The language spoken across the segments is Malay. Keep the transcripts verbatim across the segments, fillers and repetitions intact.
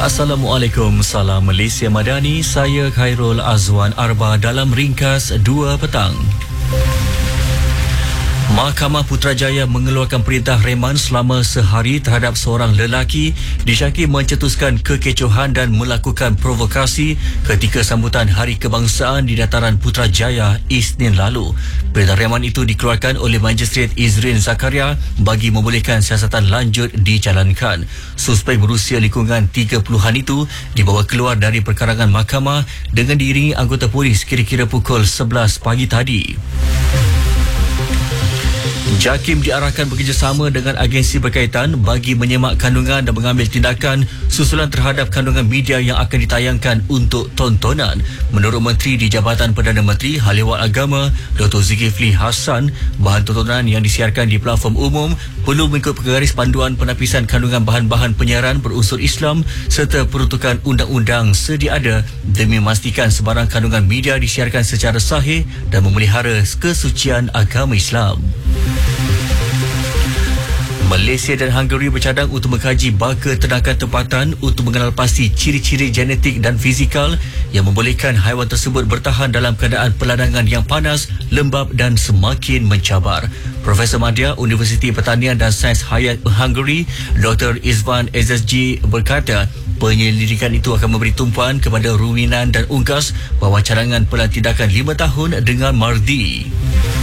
Assalamualaikum, salam Malaysia Madani. Saya Khairul Azwan Arba dalam ringkas dua petang. Mahkamah Putrajaya mengeluarkan perintah reman selama sehari terhadap seorang lelaki disyaki mencetuskan kekecohan dan melakukan provokasi ketika sambutan Hari Kebangsaan di dataran Putrajaya Isnin lalu. Perintah reman itu dikeluarkan oleh Magistrate Izrin Zakaria bagi membolehkan siasatan lanjut dijalankan. Suspek berusia lingkungan tiga puluhan itu dibawa keluar dari perkarangan mahkamah dengan diiringi anggota polis kira-kira pukul sebelas pagi tadi. JAKIM diarahkan bekerjasama dengan agensi berkaitan bagi menyemak kandungan dan mengambil tindakan susulan terhadap kandungan media yang akan ditayangkan untuk tontonan. Menurut Menteri di Jabatan Perdana Menteri Hal Ehwal Agama Doktor Zulkifli Hassan, bahan tontonan yang disiarkan di platform umum perlu mengikut garis panduan penapisan kandungan bahan-bahan penyiaran berunsur Islam serta peruntukan undang-undang sedia ada demi memastikan sebarang kandungan media disiarkan secara sahih dan memelihara kesucian agama Islam. Malaysia dan Hungary bercadang untuk mengkaji baka ternakan tempatan untuk mengenal pasti ciri-ciri genetik dan fizikal yang membolehkan haiwan tersebut bertahan dalam keadaan peladangan yang panas, lembap dan semakin mencabar. Profesor Madya Universiti Pertanian dan Sains Hayat Hungary, Doktor Izvan Ezesci berkata, penyelidikan itu akan memberi tumpuan kepada ruminan dan ungkas bahawa cadangan pelan tindakan lima tahun dengan Mardi.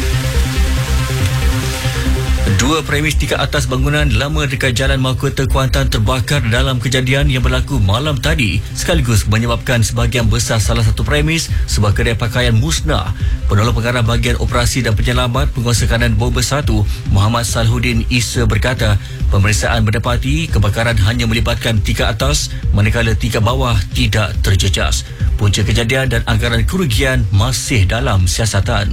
Dua premis tingkat atas bangunan lama dekat Jalan Mahkota Kuantan terbakar dalam kejadian yang berlaku malam tadi sekaligus menyebabkan sebahagian besar salah satu premis sebuah kedai pakaian musnah. Penolong pengarah bahagian operasi dan penyelamat penguasa kanan Bomber satu Muhammad Salhuddin Isa berkata, pemeriksaan mendapati kebakaran hanya melibatkan tingkat atas manakala tingkat bawah tidak terjejas. Punca kejadian dan anggaran kerugian masih dalam siasatan.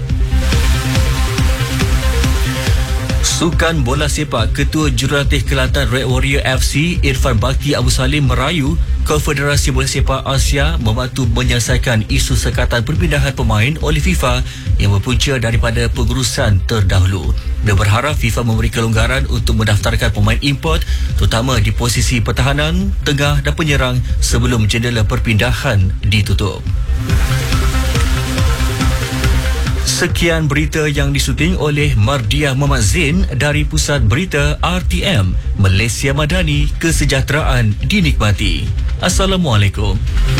Sukan bola sepak, Ketua Jurulatih Kelantan Red Warrior F C Irfan Bakti Abu Salim merayu Konfederasi Bola Sepak Asia membantu menyelesaikan isu sekatan perpindahan pemain oleh FIFA yang berpunca daripada pengurusan terdahulu. Dia berharap FIFA memberi kelonggaran untuk mendaftarkan pemain import terutama di posisi pertahanan, tengah dan penyerang sebelum jendela perpindahan ditutup. Sekian berita yang disuting oleh Mardiah Muhammad Zain dari Pusat Berita R T M. Malaysia Madani, kesejahteraan dinikmati. Assalamualaikum.